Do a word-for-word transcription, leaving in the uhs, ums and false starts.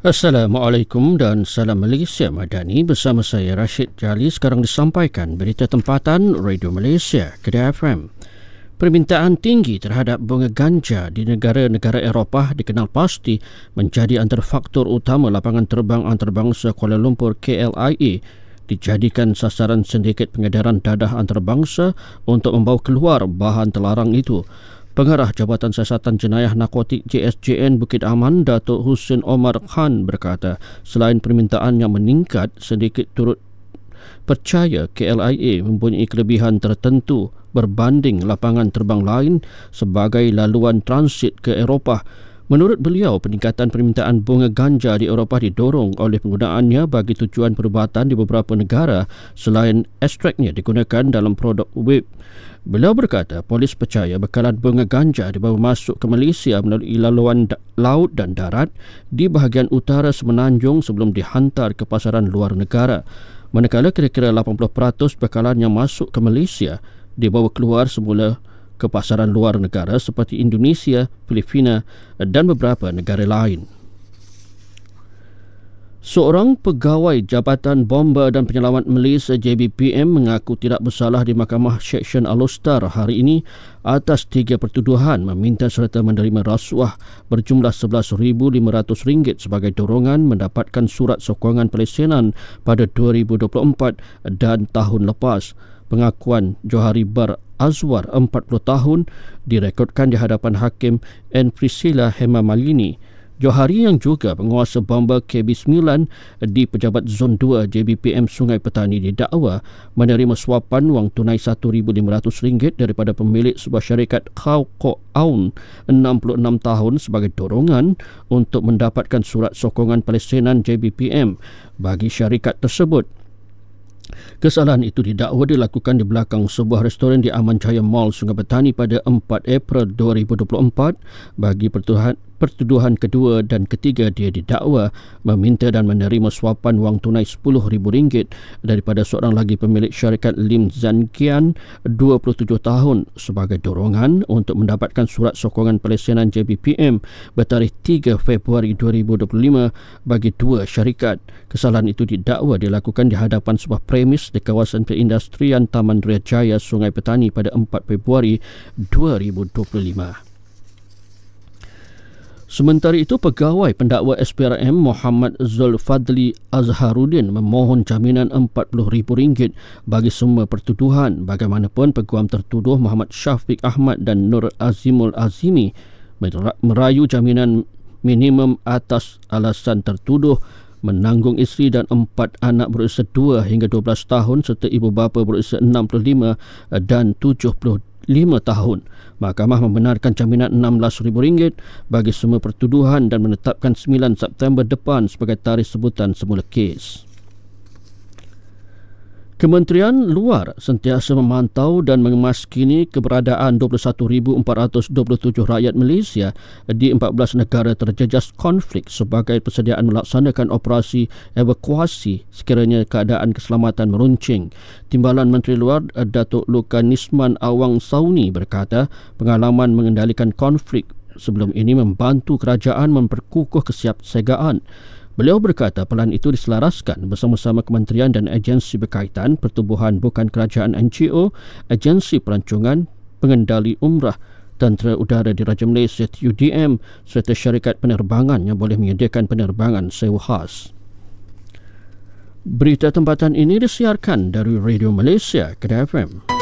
Assalamualaikum dan salam Malaysia Madani, bersama saya Rashid Jali. Sekarang disampaikan berita tempatan Radio Malaysia Kedah F M. Permintaan tinggi terhadap bunga ganja di negara-negara Eropah dikenal pasti menjadi antara faktor utama lapangan terbang antarabangsa Kuala Lumpur K L I A dijadikan sasaran sindiket pengedaran dadah antarabangsa untuk membawa keluar bahan terlarang itu. Pengarah Jabatan Siasatan Jenayah Narkotik J S J N Bukit Aman, Datuk Hussein Omar Khan berkata, selain permintaan yang meningkat, sedikit turut percaya K L I A mempunyai kelebihan tertentu berbanding lapangan terbang lain sebagai laluan transit ke Eropah. Menurut beliau, peningkatan permintaan bunga ganja di Eropah didorong oleh penggunaannya bagi tujuan perubatan di beberapa negara selain ekstraknya digunakan dalam produk vape. Beliau berkata, polis percaya bekalan bunga ganja dibawa masuk ke Malaysia melalui laluan da- laut dan darat di bahagian utara semenanjung sebelum dihantar ke pasaran luar negara. Manakala kira-kira lapan puluh peratus bekalan yang masuk ke Malaysia dibawa keluar semula ke pasaran luar negara seperti Indonesia, Filipina dan beberapa negara lain. Seorang pegawai Jabatan Bomba dan Penyelamat Malaysia J B P M mengaku tidak bersalah di Mahkamah Seksyen Alor hari ini atas tiga pertuduhan meminta serta menerima rasuah berjumlah sebelas ribu lima ratus ringgit sebagai dorongan mendapatkan surat sokongan pelesenan pada dua ribu dua puluh empat dan tahun lepas. Pengakuan Johari Bar Azwar, empat puluh tahun, direkodkan di hadapan Hakim N. Priscilla Hema Malini. Johari yang juga penguasa bomba K B sembilan di Pejabat Zon dua J B P M Sungai Petani didakwa menerima suapan wang tunai satu ribu lima ratus ringgit daripada pemilik sebuah syarikat Khao Ko Aun, enam puluh enam tahun, sebagai dorongan untuk mendapatkan surat sokongan pelesenan J B P M bagi syarikat tersebut. Kesalahan itu didakwa dilakukan di belakang sebuah restoran di Aman Jaya Mall Sungai Petani pada empat April dua ribu dua puluh empat. Bagi pertuduhan, pertuduhan kedua dan ketiga, dia didakwa meminta dan menerima suapan wang tunai sepuluh ribu ringgit daripada seorang lagi pemilik syarikat Lim Zan Kian, dua puluh tujuh tahun, sebagai dorongan untuk mendapatkan surat sokongan pelesenan J B P M bertarikh tiga Februari dua ribu dua puluh lima bagi dua syarikat. Kesalahan itu didakwa dilakukan di hadapan sebuah premis di kawasan perindustrian Taman Ria Jaya Sungai Petani pada empat Februari dua ribu dua puluh lima. Sementara itu, pegawai pendakwa S P R M Muhammad Zulfadli Azharuddin memohon jaminan empat puluh ribu ringgit bagi semua pertuduhan. Bagaimanapun, peguam tertuduh Muhammad Syafiq Ahmad dan Nur Azimul Azimi merayu jaminan minimum atas alasan tertuduh menanggung isteri dan empat anak berusia dua hingga dua belas tahun serta ibu bapa berusia enam puluh lima dan tujuh puluh lima tahun. Mahkamah membenarkan jaminan enam belas ribu ringgit bagi semua pertuduhan dan menetapkan sembilan September depan sebagai tarikh sebutan semula kes. Kementerian Luar sentiasa memantau dan mengemaskini keberadaan dua puluh satu ribu empat ratus dua puluh tujuh rakyat Malaysia di empat belas negara terjejas konflik sebagai persediaan melaksanakan operasi evakuasi sekiranya keadaan keselamatan meruncing. Timbalan Menteri Luar Datuk Lukanisman Awang Sauni berkata, pengalaman mengendalikan konflik sebelum ini membantu kerajaan memperkukuh kesiapsiagaan. Beliau berkata pelan itu diselaraskan bersama-sama kementerian dan agensi berkaitan, pertubuhan bukan kerajaan N G O, agensi pelancongan, pengendali umrah, Tentera Udara Diraja Malaysia T U D M serta syarikat penerbangan yang boleh menyediakan penerbangan sewa khas. Berita tempatan ini disiarkan dari Radio Malaysia Kedah F M.